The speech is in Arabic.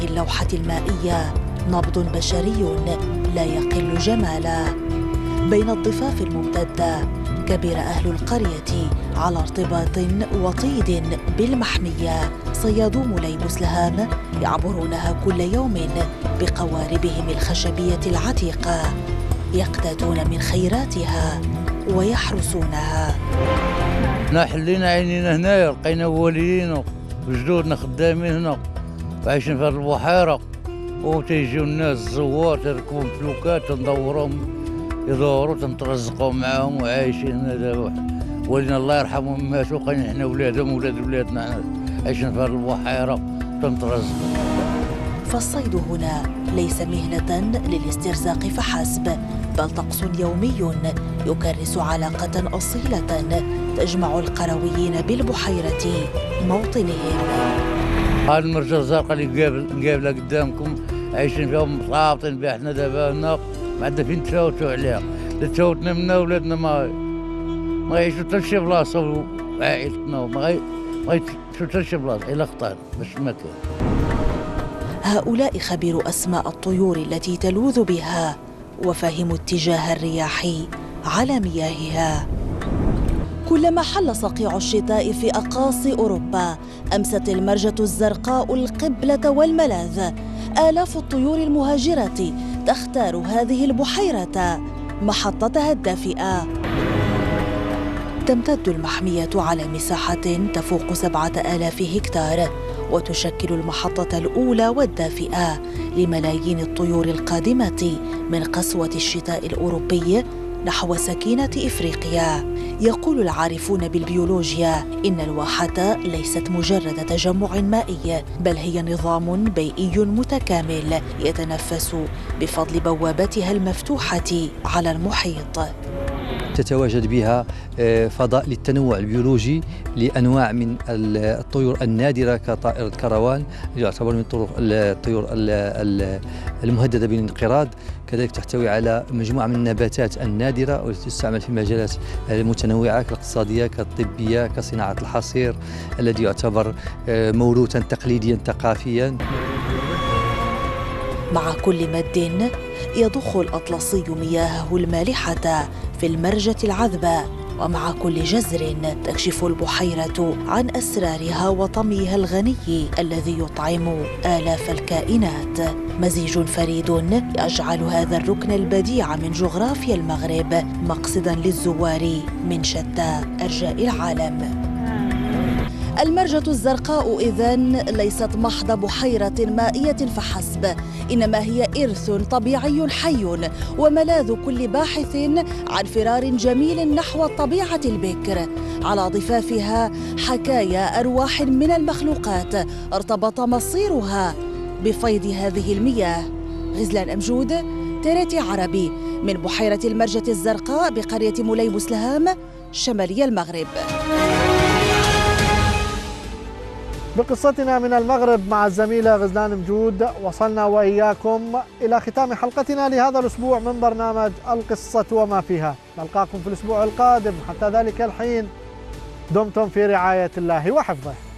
اللوحة المائية نبض بشري لا يقل جمالا. بين الضفاف الممتدة كبر أهل القرية على ارتباط وطيد بالمحمية. صيادو مليبسلهام يعبرونها كل يوم بقواربهم الخشبية العتيقة، يقتاتون من خيراتها ويحرسونها. احنا حلينا عينينا هنايا، لقينا والدينا وجدودنا خدامين هنا وعايشين في هذه البحيره، وتيجيو الناس الزوار تركبوا الفلوكات تندورهم يدوروا تنترزقوا معاهم وعايشين هنا دابا. والدينا الله يرحمهم ماتوا، وقينا حنا ولادهم وولاد ولادنا عايشين في هذه البحيره تنترزقوا. فالصيد هنا ليس مهنة للاسترزاق فحسب، بل طقس يومي يكرس علاقة أصيلة تجمع القرويين بالبحيرة موطنهم. هذه المرجة الزرقاء اللي قابلة قدامكم عايشين فيها مترابطين بها. حنا دابا هنا ما عندنا فين نتفاوتوا عليها، إذا تفاوتنا منا ولادنا ما يعيشوا حتى شي بلاصة، وعائلتنا ما يعيشوا حتى شي بلاصة إلا خطأنا باش ما كان. هؤلاء خبير أسماء الطيور التي تلوذ بها وفهموا اتجاه الرياح على مياهها. كلما حل صقيع الشتاء في أقاصي أوروبا أمست المرجة الزرقاء القبلة والملاذ. آلاف الطيور المهاجرة تختار هذه البحيرة محطتها الدافئة. تمتد المحمية على مساحة تفوق 7000 هكتار، وتشكل المحطة الأولى والدافئة لملايين الطيور القادمة من قسوة الشتاء الأوروبي نحو سكينة إفريقيا. يقول العارفون بالبيولوجيا إن الواحة ليست مجرد تجمع مائي، بل هي نظام بيئي متكامل يتنفس بفضل بوابتها المفتوحة على المحيط. تتواجد بها فضاء للتنوع البيولوجي لأنواع من الطيور النادرة كطائر الكروان، يعتبر من الطيور المهددة بالانقراض. كذلك تحتوي على مجموعة من النباتات النادرة والتي تستعمل في مجالات متنوعة كالاقتصادية كالطبية كصناعة الحصير الذي يعتبر موروثا تقليديا ثقافيا. مع كل مد يضخ الأطلسي مياهه المالحة في المرجة العذبة، ومع كل جزر تكشف البحيرة عن أسرارها وطميها الغني الذي يطعم آلاف الكائنات. مزيج فريد يجعل هذا الركن البديع من جغرافيا المغرب مقصداً للزوار من شتى أرجاء العالم. المرجة الزرقاء إذن ليست محض بحيرة مائية فحسب، إنما هي إرث طبيعي حي وملاذ كل باحث عن فرار جميل نحو الطبيعة البكر. على ضفافها حكايا أرواح من المخلوقات ارتبط مصيرها بفيض هذه المياه. غزلان أمجود، تريتي عربي، من بحيرة المرجة الزرقاء بقرية مليبسلهام شمالي المغرب. بقصتنا من المغرب مع الزميلة غزلان مجود وصلنا وإياكم إلى ختام حلقتنا لهذا الأسبوع من برنامج القصة وما فيها. نلقاكم في الأسبوع القادم، حتى ذلك الحين دمتم في رعاية الله وحفظه.